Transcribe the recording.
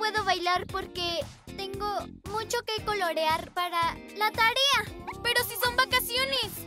puedo bailar porque tengo mucho que colorear para la tarea. ¡Pero si son vacaciones!